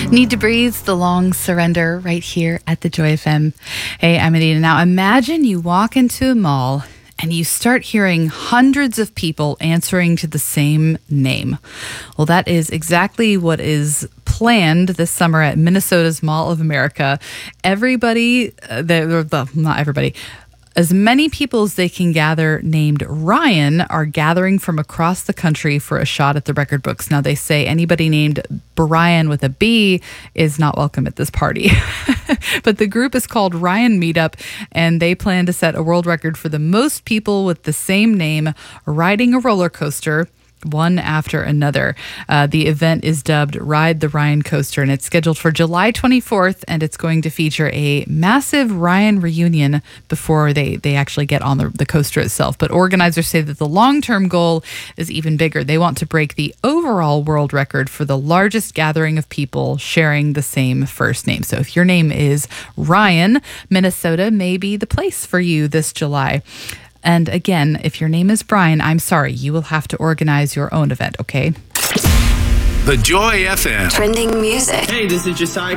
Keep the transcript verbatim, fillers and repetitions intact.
Need to Breathe, The Long Surrender, right here at the Joy F M. Hey, I'm Adina. Now imagine you walk into a mall and you start hearing hundreds of people answering to the same name. Well, that is exactly what is planned this summer at Minnesota's Mall of America. Everybody, uh, the, not everybody, as many people as they can gather named Ryan are gathering from across the country for a shot at the record books. Now, they say anybody named Brian with a B is not welcome at this party. But the group is called Ryan Meetup, and they plan to set a world record for the most people with the same name riding a roller coaster, one after another. Uh, the event is dubbed Ride the Ryan Coaster, and it's scheduled for July twenty-fourth, and it's going to feature a massive Ryan reunion before they, they actually get on the, the coaster itself. But organizers say that the long-term goal is even bigger. They want to break the overall world record for the largest gathering of people sharing the same first name. So if your name is Ryan, Minnesota may be the place for you this July. And again, if your name is Brian, I'm sorry, you will have to organize your own event, okay? The Joy F M. Trending music. Hey, this is Josiah